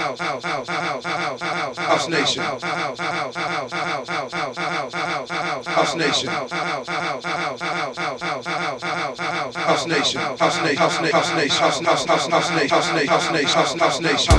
Nation, House Nation, House Nation, House Nation, House Nation, House Nation, House Nation, House Nation, House Nation, House Nation, House Nation.